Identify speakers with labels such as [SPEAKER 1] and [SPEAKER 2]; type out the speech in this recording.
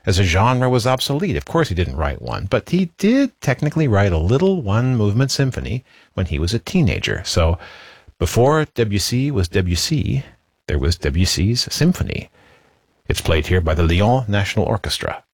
[SPEAKER 1] as a genre was obsolete. Of course, he didn't write one, but he did technically write a little one-movement symphony when he was a teenager. So before Debussy was Debussy, there was Debussy's symphony. It's played here by the Lyon National Orchestra.